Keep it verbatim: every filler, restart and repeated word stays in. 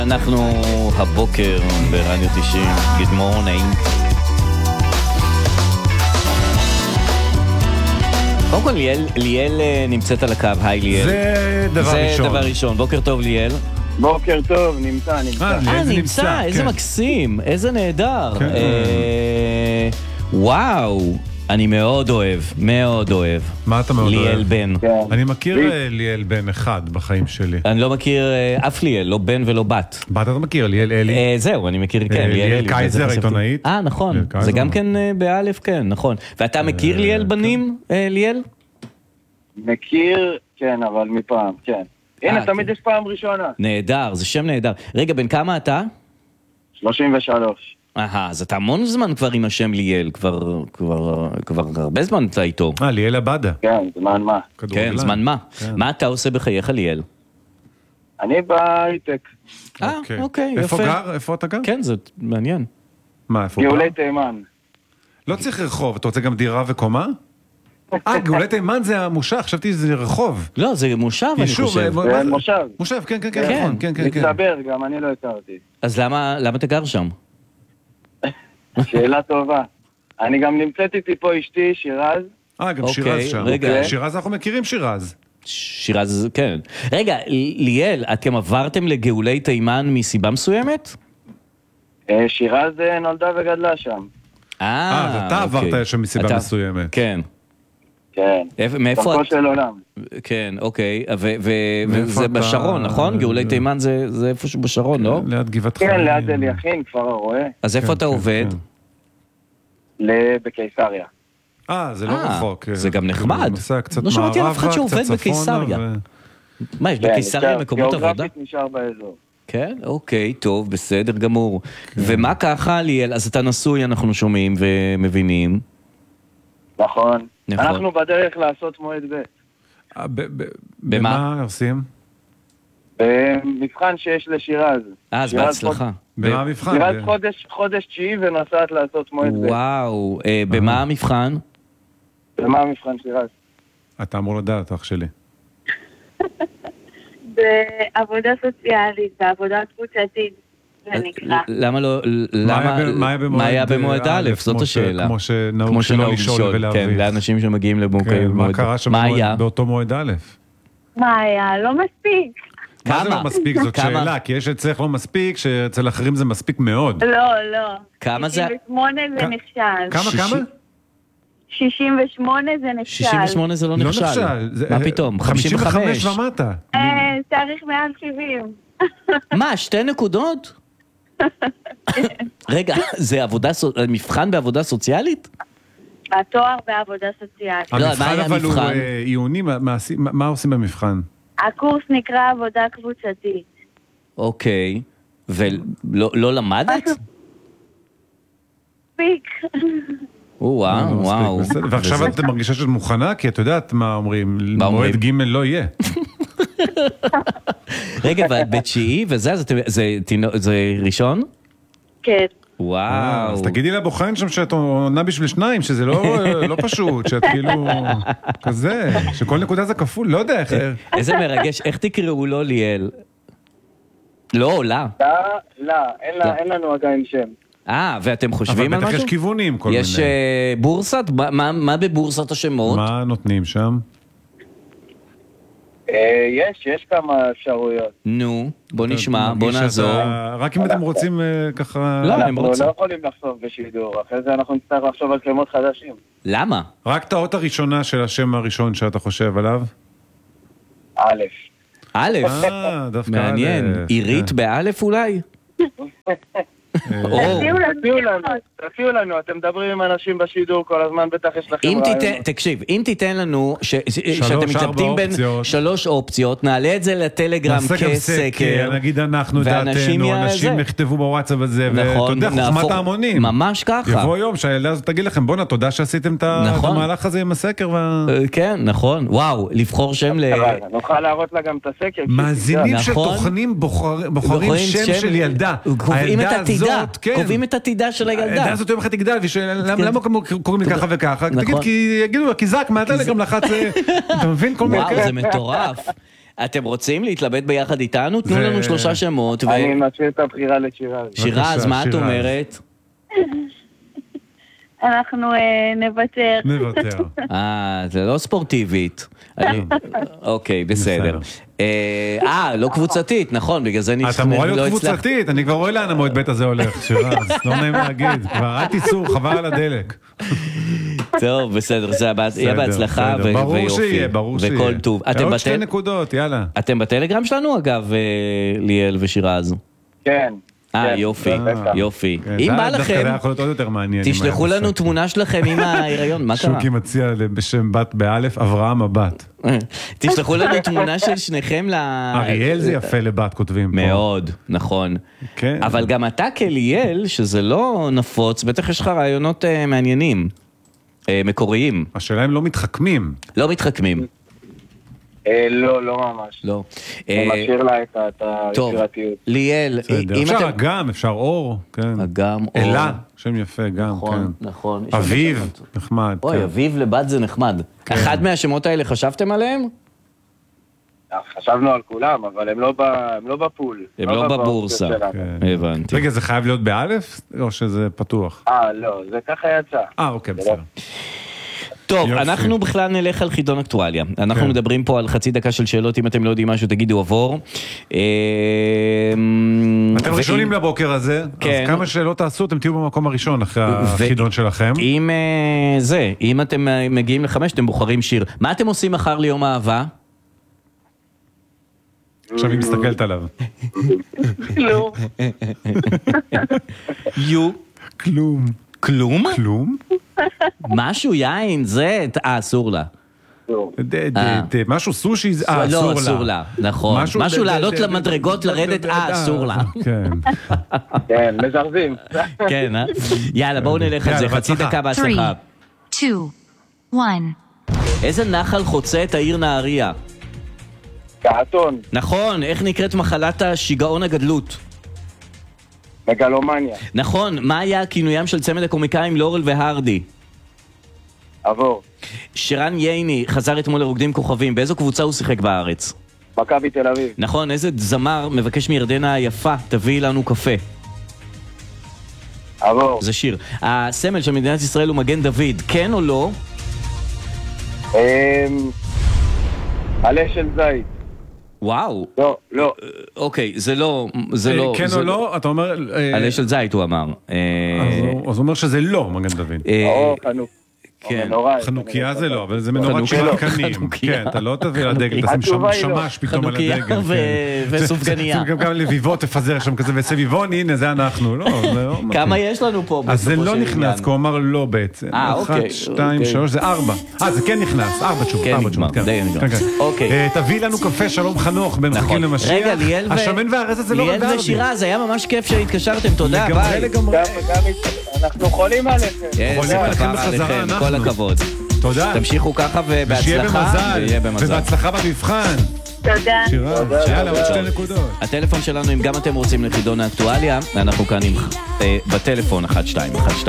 אנחנו הבוקר ברדיו תשעים. Good morning. קודם כל ליאל, ליאל נמצאת על הקו. היי ליאל. זה דבר זה ראשון. דבר ראשון. בוקר טוב ליאל. בוקר טוב, נמצא, נמצא. אה, אה, נמצא, נמצא, איזה כן. מקסים, איזה נהדר. כן. אה, וואו, אני מאוד אוהב, מאוד אוהב. מה אתה מאוד אוהב? ליאל בן. כן. אני מכיר אה, ליאל בן אחד בחיים שלי. אני לא מכיר אה, אף ליאל, לא בן ולא בת. בת אתה מכיר, ליאל אלי. אה, זהו, אני מכיר, כן, אה, ליאל ליאל אלי. קייזר, וזה חשבתי. עיתונאית. אה, נכון. ליאל קייזר. זה גם כן אה, באלף, כן, נכון. ואתה מכיר ליאל בנים, אה, ליאל? מכיר, כן, אבל מפעם, כן. הנה, אה, תמיד כן. יש פעם ראשונה. נהדר, זה שם נהדר. רגע, בן כמה אתה? שלושים ושלוש. אהה, אז אתה המון זמן כבר עם השם ליאל, כבר, כבר, כבר הרבה זמן אתה איתו. אה, ליאל עבדה. כן, זמן מה. כן, זמן מה? מה אתה עושה בחייך ליאל? אני בהייטק. אה, אוקיי, איפה יפה. גר? איפה אתה גר? כן, זה מעניין. מה, איפה הוא גר? גאולי תימן. לא צריך רחוב, אתה רוצה גם דירה וקומה? אה, גאולי תימן זה המושב, חשבתי שזה רחוב. לא, זה מושב, אני יישוב, חושב. אה, זה מה- מושב. מושב, כן, כן, כן, כן. נכון, כן, כן, כן. מצטבר, גם אני לא הכרתי. אז למה, למה אתה גר שם? שאלה טובה. אני גם נמצאת איתי פה אשתי, שירז. אה, גם אוקיי, שירז שם. רגע. אוקיי. שירז אנחנו מכירים שירז. שירז, כן. רגע, ליאל, אתם עברתם לגאולי תימן מסיבה מסוימת? אה, שירז אה, נולדה וגדלה שם. אה, אז אתה אוקיי. עברת שם מסיבה אתה- מסוימת. כן. כן. איפה- מאיפה דרכו את? של עולם. כן, אוקיי. ו- ו- מאיפה וזה אתה? בשרון, נכון? גאולי תימן זה זה איפשהו בשרון, לא? ליד גבעת חיים. כן, ליד אליכין, כפר הרועה. אז איפה כן, אתה כן, עובד? כן. ל- בקיסריה. אה, זה לא אה, רחוק. זה גם נחמד. נוסע קצת לא שמעתי על אף אחד מערבה, שעובד קצת צפונה, בקיסריה. ו- מה, יש כן, בקיסריה נשאר- מקומות עבודה? גיאוגרפית נשאר באזור. כן, אוקיי, טוב, בסדר גמור. ומה ככה, ליאל? אז אתה נשוי, אנחנו שומעים ומבינים. נכון. נכון. אנחנו בדרך לעשות מועד ב'. אה, ב- ב- במה? במה עושים? במבחן שיש לשירז. אה, אז שירז בהצלחה. במה ב- המבחן? שירז ב- חודש, חודש תשיעי ונוסעת לעשות מועד ב'. וואו, אה, במה המבחן? ומה המבחן שירז? אתה אמור לדעת, אח שלי. בעבודה סוציאלית, בעבודה קבוצתית, זה נקרא. למה לא, למה, מה היה במועד מה היה במועד א', א'? זאת כמו ש- השאלה. כמו שנהוג כמו שלא שנהוג לשאול ולהביך. כן, לאנשים שמגיעים למועד. כן, מה קרה שם מה במועד- היה? באותו מועד א'? מה היה? לא מספיק. מה זה כמה? לא מספיק? זאת כמה? שאלה, כי יש אצלך לא מספיק, שאצל אחרים זה מספיק מאוד. לא, לא. כמה זה? שישים ושמונה זה כ- נכשל. כמה, שישי- כמה? שישים ושמונה זה נכשל. שישים ושמונה זה לא לא נכשל. נכשל. זה- מה פתאום? חמישים וחמש. ומטה. אה, צריך מעל שבעים. מה, שתי נקודות? רגע, זה עבודה, סו- מבחן בעבודה סוציאלית? התואר בעבודה סוציאלית. לא, מה המבחן היה אבל הוא המבחן? אה, עיוני, מה- מה עשי- מה מה עושים במבחן? הקורס נקרא עבודה קבוצתית. אוקיי. ולא לא למדת? משהו- מספיק. או, וואו, לא מספיק, וואו. בסדר. ועכשיו את מרגישה שאת מוכנה? כי את יודעת מה אומרים, מה אומרים? מועד ג' לא יהיה. רגע, ואת בתשיעי וזה, אז אתם- זה תינו- זה ראשון? כן. וואו. אז תגידי לבוחן שם שאת עונה בשביל שניים, שזה לא לא פשוט, שאת כאילו כזה, שכל נקודה זה כפול, לא יודע איך. איזה מרגש, איך תקראו לו ליאל? לא, עולה. לא, לא, אין לה- לא. אין לנו עדיין שם. אה, ואתם אבל חושבים על בטח משהו? יש כיוונים כל יש מיני. אה, בורסת? מה- מה מה בבורסת השמות? מה נותנים שם? אה, יש, יש כמה אפשרויות. נו, בוא נשמע, מרגיש בוא שאתה- נעזור. רק אם אתם רוצים אה, ככה... לא, אני אנחנו רוצה. לא יכולים לחשוב בשידור, אחרי זה אנחנו נצטרך לחשוב על שמות חדשים. למה? רק את האות הראשונה של השם הראשון שאתה חושב עליו. א', א', אה, דווקא מעניין. א', עירית כן. באלף אולי? אור. תביאו לנו תביאו לנו, שמות. תביאו לנו, אתם מדברים עם אנשים בשידור כל הזמן, בטח יש לכם אם רעיון. תיתן, תקשיב, אם תיתן לנו, ש- שאתם ארבע מתלבטים בין אופציות. שלוש אופציות, נעלה את זה לטלגרם נעשה גם כסקר. סקר, נגיד אנחנו ואנשים דעתנו, יע- אנשים זה. יכתבו בוואטסאפ הזה, ואתה נכון, יודע, חוכמת נהפוך- ההמונים. ממש ככה. יבוא יום שהילדה הזאת תגיד לכם, בואנה, תודה שעשיתם את ה- את נכון. המהלך הזה עם הסקר. וה- אה, כן, נכון. וואו, לבחור שם ל... אבל נוכל להראות לה גם את הסקר. מאזינים של נכון. תוכנים בוחר- בוחרים בוחרים שם של ילדה. קובעים את הילדה עתידה, הזאת, כן. קובעים את עתידה של הילדה. הילדה הזאת יום אחד תגדל, ושאלה, כן. למה קוראים לי ככה וככה? נכון. תגיד, כי יגידו לה, כי זק מהטלגרם לחץ, אה, אתה מבין? כל מיני וואו, כאלה. זה מטורף. אתם רוצים להתלבט ביחד איתנו? תנו זה- לנו שלושה שמות. ו- אני משאיר את הבחירה לשירה. שירה, אז בבקשה, מה את שירה. אומרת? אנחנו אה, נוותר. נוותר. אה, זה לא ספורטיבית. אני- אוקיי, בסדר. אה, אה, לא קבוצתית, נכון, בגלל זה אני את אמורה לא להיות הצלחתי. קבוצתית, אני כבר רואה לאן המועד בית הזה הולך, שירה, אז לא נעים להגיד. כבר אל תיסעו, חבל על הדלק. טוב, בסדר, זה הבא- יהיה בסדר, בהצלחה בסדר. ו- ברור ויופי. שיהיה, ברור שיהיה. וכל טוב. אתם עוד שתי בטל- נקודות, יאללה. אתם בטלגרם שלנו, אגב, אה, ליאל ושירה הזו? כן. אה, כן, יופי, בטח. יופי. כן, אם זה בא דווקא לכם, זה היה יכול להיות עוד יותר מעניין. אם תשלחו היה לנו בסדר. תמונה שלכם עם ההיריון, מה קרה? שוקי מציע בשם בת באלף, אברהם הבת. תשלחו לנו תמונה של שניכם ל... אריאל זה יפה לבת, כותבים פה. מאוד, נכון. כן. אבל גם אתה כליאל, שזה לא נפוץ, בטח יש לך רעיונות אה, מעניינים, אה, מקוריים, השאלה הם לא מתחכמים. לא מתחכמים. אה, לא, לא ממש. לא. אני אה, משאיר לה את ה- את טוב, היצירתיות. ליאל, בסדר. אם אפשר אתם... אגם, אפשר אור. כן. אגם, אור. אלה, שם יפה גם, נכון, כן. נכון. יש שם אביב, שמות. נחמד. אוי, כן. אביב לבת זה נחמד. אחד מהשמות האלה חשבתם עליהם? חשבנו על כולם, אבל הם לא ב- הם לא בפול. הם לא באופציות בבורסה. שלנו. כן. הבנתי. רגע, זה חייב להיות באלף, או שזה פתוח? אה, לא, זה ככה יצא. אה, אוקיי, בסדר. טוב, יופי. אנחנו בכלל נלך על חידון אקטואליה. אנחנו כן. מדברים פה על חצי דקה של שאלות, אם אתם לא יודעים משהו תגידו עבור. אתם ראשונים לבוקר הזה, כן. אז כמה שאלות תעשו, אתם תהיו במקום הראשון אחרי החידון שלכם. אם אה, זה, אם אתם אה, מגיעים לחמש, אתם בוחרים שיר. מה אתם עושים מחר ליום אהבה? עכשיו היא מסתכלת עליו. לא. יו. כלום. כלום? כלום? משהו, יין, זה, אה, אסור לה. לא. ד- ד- אה. ד- משהו סושי, אה, אסור לה. לא, אסור לה, נכון. משהו משהו ד- לעלות ד- ד- למדרגות, ד- לרדת, ד- אה, ד- אסור לה. כן. כן, מזרזים. כן, אה? יאללה, בואו נלך על יאללה, זה, חצי בהצלחה. דקה בהצלחה. Three, two, one. איזה נחל חוצה את העיר נהריה? קעתון, נכון, איך נקראת מחלת השיגעון הגדלות? מגלומניה, נכון, מה היה הכינוים של צמד הקומיקאים לורל והרדי? עבור, שרן ייני חזר אתמול לרוקדים כוכבים, באיזו קבוצה הוא שיחק בארץ? מכבי תל אביב, נכון, איזה זמר מבקש מירדנה היפה, תביאי לנו קפה? עבור. זה שיר. הסמל של מדינת ישראל הוא מגן דוד, כן או לא? אמ, עלה של זית. וואו, לא, לא. אוקיי, זה לא, זה לא. כן זה או לא, אתה אומר... אה, עלה של זית הוא אמר. אה, אז הוא- אז הוא אומר שזה לא מגן דוד. אה, או חנוך. כן. מנורה. חנוכיה זה לא, אבל זה מנורת חנוכיה. צ'רקנים. חנוכיה. כן, אתה לא תביא לדגל, תשים התשובה היא שם לא. שמש פתאום על חנוכיה הדגל. ו- כן. וסופגניה. שים גם גם לביבות תפזר שם כזה, וסביבון, הנה זה אנחנו. לא, זה לא מתאים. כמה יש לנו פה? אז זה בסופו לא של נכנס, עניין? כי הוא אמר לא בעצם. אה, אוקיי, אחת, שתיים, אוקיי. שלוש, זה ארבע. אה, זה כן נכנס, ארבע תשובות. כן, ארבע נגמר, תשובות, די נגמר. כן, כן. אוקיי. אה, תביא לנו קפה, שלום חנוך, במחכים נכון. למשיח. רגע, ליאל ו... השמן והרזת זה לא ליאל רדרדי. ושירה, זה היה ממש כיף שהתקשרתם, תודה, לגמרי, ביי. לגמרי. גם, גם, אנחנו חולים עליכם. כן, חולים זה עליכם עבר בחזרה, עליכם, אנחנו. כל הכבוד. תודה. תמשיכו ככה ושיהיה ובהצלחה. במזל. ויהיה במזל. ובהצלחה במבחן. תודה. שירה, תודה, יאללה, עוד תודה. שתי נקודות. הטלפון שלנו, אם גם אתם רוצים לחידון האקטואליה, אנחנו כאן עם, אה, בטלפון אחת שתיים אחת שתיים.